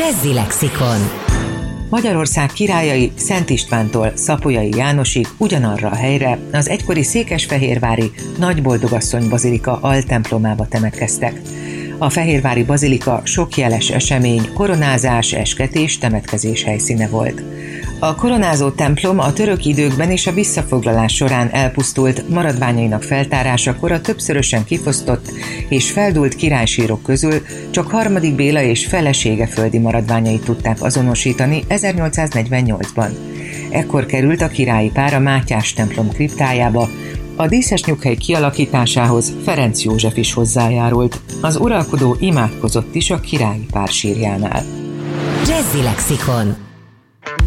Jazzy Lexikon. Magyarország királyai Szent Istvántól Szapolyai Jánosig ugyanarra a helyre, az egykori székesfehérvári Nagyboldogasszony bazilika altemplomába temetkeztek. A fehérvári bazilika sok jeles esemény, koronázás, esketés, temetkezés helyszíne volt. A koronázó templom a török időkben és a visszafoglalás során elpusztult, maradványainak feltárásakor a többszörösen kifosztott és feldúlt királysírok közül csak Harmadik Béla és felesége földi maradványait tudták azonosítani 1848-ban. Ekkor került a királyi pár a Mátyás templom kriptájába. A díszes nyughely kialakításához Ferenc József is hozzájárult. Az uralkodó imádkozott is a királyi pár sírjánál. Jazzy Lexikon.